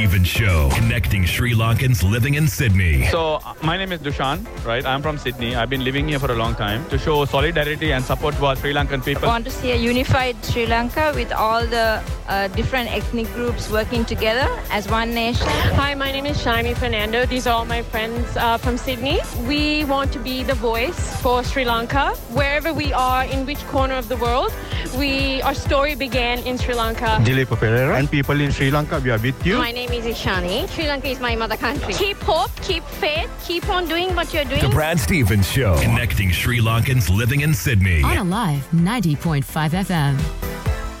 Stephen Show, connecting Sri Lankans living in Sydney. So, my name is Dushan, right? I'm from Sydney. I've been living here for a long time to show solidarity and support to our Sri Lankan people. I want to see a unified Sri Lanka with all the different ethnic groups working together as one nation. Hi, my name is Shaimi Fernando. These are all my friends from Sydney. We want to be the voice for Sri Lanka. Wherever we are, in which corner of the world, our story began in Sri Lanka. Dilip Pereira and people in Sri Lanka, we are with you. My name is Ishani. Sri Lanka is my mother country. Keep hope, keep faith, keep on doing what you're doing. The Brad Stevens Show, connecting Sri Lankans living in Sydney. On Alive 90.5 FM.